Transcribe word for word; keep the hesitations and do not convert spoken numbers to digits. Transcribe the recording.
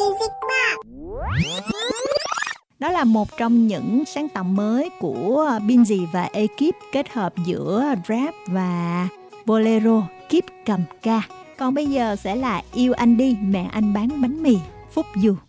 Music Box. Đó là một trong những sáng tạo mới của Binz và ekip kết hợp giữa rap và bolero Kiếp cầm ca. Còn bây giờ sẽ là Yêu Anh Đi, Mẹ Anh Bán Bánh Mì, Phúc Du.